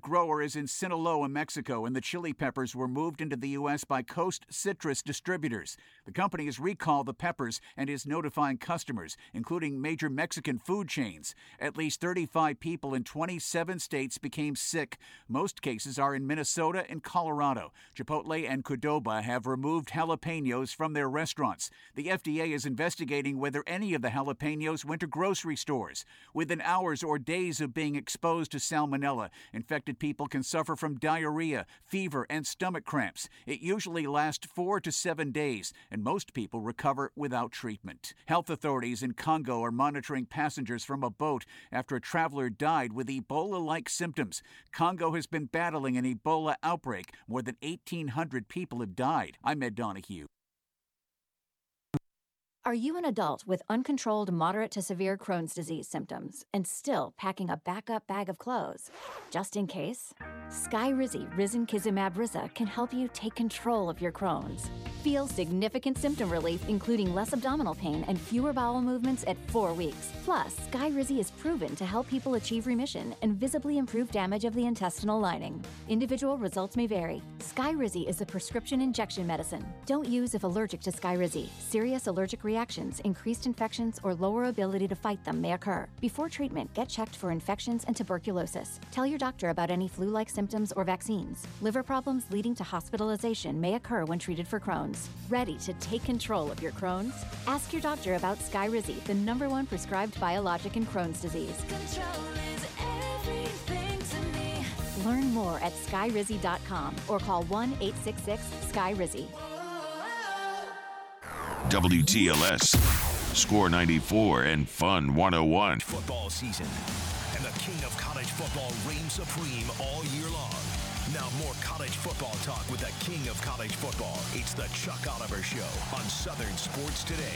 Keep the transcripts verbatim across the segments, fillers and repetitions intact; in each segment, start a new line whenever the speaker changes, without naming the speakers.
grower is in Sinaloa, Mexico, and the chili peppers were moved into the U S by Coast Citrus Distributors. The company has recalled the peppers and is notifying customers, including major Mexican food chains. At least thirty-five people in twenty-seven states became sick. Most cases are in Minnesota and Colorado. Chipotle and Qdoba have removed jalapenos from their restaurants. The F D A is investigating whether any of the jalapenos went to grocery stores. Within hours or days of being exposed to salmonella, infected people can suffer from diarrhea, fever, and stomach cramps. It usually lasts four to seven days, and most people recover without treatment. Health authorities in Congo are monitoring passengers from a boat after a traveler died with Ebola-like symptoms. Congo has been battling an Ebola outbreak. More than eighteen hundred people have died. I'm Ed Donahue.
Are you an adult with uncontrolled moderate to severe Crohn's disease symptoms and still packing a backup bag of clothes? Just in case? Skyrizi Risankizumab Riza can help you take control of your Crohn's. Feel significant symptom relief, including less abdominal pain and fewer bowel movements at four weeks. Plus, Skyrizi is proven to help people achieve remission and visibly improve damage of the intestinal lining. Individual results may vary. Skyrizi is a prescription injection medicine. Don't use if allergic to Skyrizi. Serious allergic reactions, increased infections, or lower ability to fight them may occur. Before treatment, get checked for infections and tuberculosis. Tell your doctor about any flu-like symptoms or vaccines. Liver problems leading to hospitalization may occur when treated for Crohn's. Ready to take control of your Crohn's? Ask your doctor about Skyrizi, the number one prescribed biologic in Crohn's disease.
Control is everything to me.
Learn more at skyrizi dot com or call one eight six six SKY-RIZZY.
W T L S, Score ninety-four and Fun one oh one.
Football season, and the king of college football reigns supreme all year long. Now more college football talk with the king of college football. It's the Chuck Oliver Show on Southern Sports Today.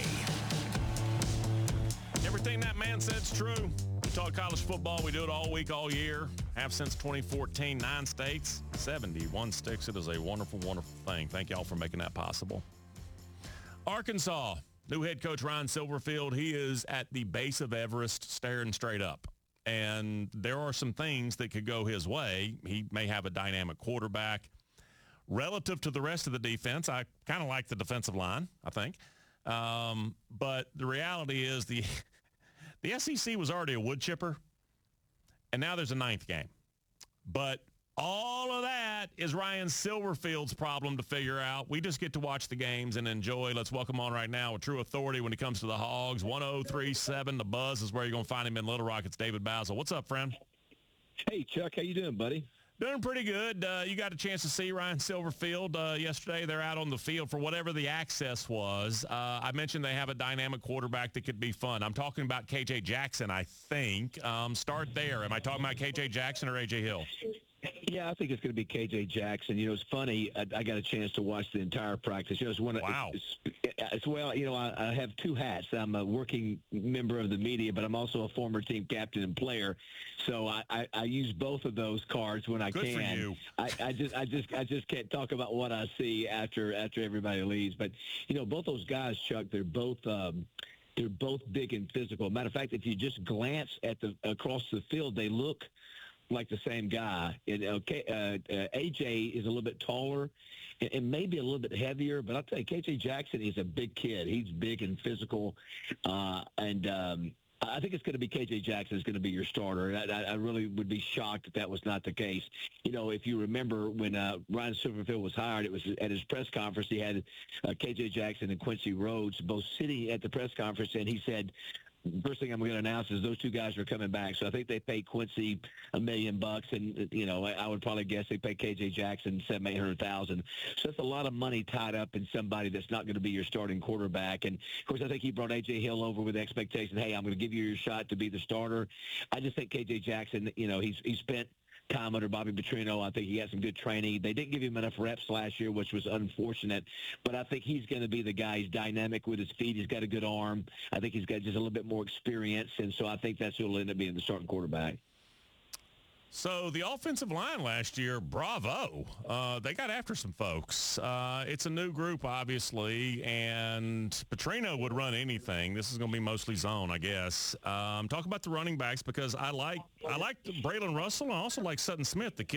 Everything that man said's true. We talk college football. We do it all week, all year. Have since twenty fourteen, nine states, seventy-one sticks. It is a wonderful, wonderful thing. Thank y'all for making that possible. Arkansas, new head coach Ryan Silverfield. He is at the base of Everest staring straight up. And there are some things that could go his way. He may have a dynamic quarterback. Relative to the rest of the defense, I kind of like the defensive line, I think. Um, but the reality is the the S E C was already a wood chipper, and now there's a ninth game. But all of that is Ryan Silverfield's problem to figure out. We just get to watch the games and enjoy. Let's welcome on right now with true authority when it comes to the Hogs. one oh three point seven, The Buzz is where you're going to find him in Little Rock. It's David Basil. What's up, friend?
Hey, Chuck. How you doing, buddy?
Doing pretty good. Uh, you got a chance to see Ryan Silverfield uh, yesterday. They're out on the field for whatever the access was. Uh, I mentioned they have a dynamic quarterback that could be fun. I'm talking about K J Jackson, I think. Um, start there. Am I talking about K J Jackson or A J Hill?
Yeah, I think it's going to be K J Jackson. You know, it's funny. I, I got a chance to watch the entire practice. You know, it's one of
wow.
It's, it's, well, you know, I, I have two hats. I'm a working member of the media, but I'm also a former team captain and player. So I, I, I use both of those cards when I
Good
can.
For you.
I, I just, I just, I just can't talk about what I see after after everybody leaves. But you know, both those guys, Chuck, they're both. Um, they're both big and physical. Matter of fact, if you just glance at the across the field, they look like the same guy. And, okay, uh, uh, A J is a little bit taller and, and maybe a little bit heavier, but I'll tell you, K J Jackson is a big kid. He's big and physical, uh, and um, I think it's going to be K J Jackson is going to be your starter. I, I, I really would be shocked if that was not the case. You know, if you remember when uh, Ryan Silverfield was hired, it was at his press conference. He had uh, K J Jackson and Quincy Rhodes both sitting at the press conference, and he said, first thing I'm going to announce is those two guys are coming back. So I think they paid Quincy a million bucks, and you know I, I would probably guess they paid K J Jackson seven, eight hundred thousand. So that's a lot of money tied up in somebody that's not going to be your starting quarterback. And of course, I think he brought A J Hill over with the expectation, hey, I'm going to give you your shot to be the starter. I just think K J Jackson, you know, he's he spent time under Bobby Petrino. I think he had some good training. They didn't give him enough reps last year, which was unfortunate, but I think he's going to be the guy. He's dynamic with his feet. He's got a good arm. I think he's got just a little bit more experience, and so I think that's who will end up being the starting quarterback.
So the offensive line last year, bravo. Uh, they got after some folks. Uh, it's a new group, obviously, and Petrino would run anything. This is going to be mostly zone, I guess. Um, talk about the running backs because I like I like Braylon Russell and I also like Sutton Smith, the kid